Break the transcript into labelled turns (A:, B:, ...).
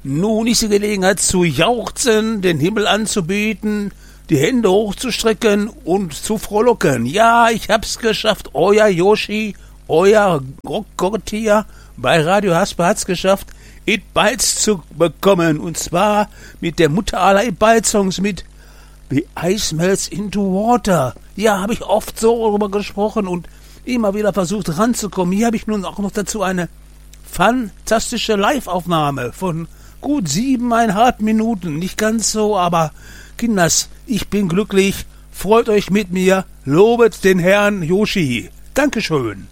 A: Nun ist die Gelegenheit zu jauchzen, den Himmel anzubeten, die Hände hochzustrecken und zu frohlocken. Ja, ich hab's geschafft. Euer Yoshi, euer Gottier bei Radio Hasper hat's geschafft, It Bites zu bekommen. Und zwar mit der Mutter aller It Bites Songs, mit The Ice Melts into Water. Ja, habe ich oft so darüber gesprochen und immer wieder versucht ranzukommen. Hier habe ich nun auch noch dazu eine fantastische Live-Aufnahme von gut 7,5 Minuten. Nicht ganz so, aber Kinders, ich bin glücklich. Freut euch mit mir. Lobet den Herrn Yoshi. Dankeschön.